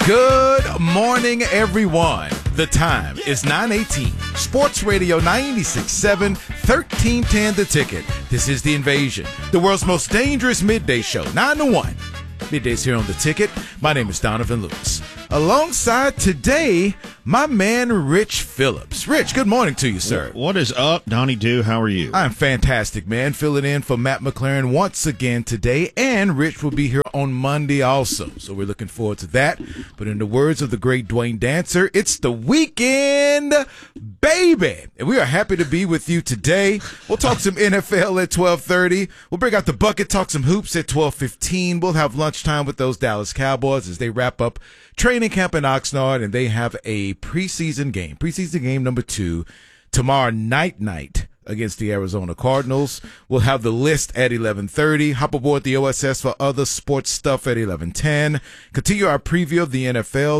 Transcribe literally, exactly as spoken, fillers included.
Good morning, everyone. The time is nine eighteen. Sports Radio ninety-six point seven, thirteen ten The Ticket. This is The Invasion, the world's most dangerous midday show, nine to one. Middays here on The Ticket. My name is Donovan Lewis. Alongside today, my man Rich Phillips. Rich, good morning to you, sir. What is up, Donnie Do? How are you? I'm fantastic, man. Filling in for Matt McLaren once again today, and Rich will be here on Monday also. So we're looking forward to that. But in the words of the great Dwayne Dancer, it's the weekend, baby. And we are happy to be with you today. We'll talk some N F L at twelve thirty. We'll bring out the bucket, talk some hoops at twelve fifteen. We'll have lunchtime with those Dallas Cowboys as they wrap up training camp in Oxnard, and they have a preseason game, preseason game number two, tomorrow night night against the Arizona Cardinals. We'll have the list at eleven thirty. Hop aboard the O S S for other sports stuff at eleven ten. Continue our preview of the N F L.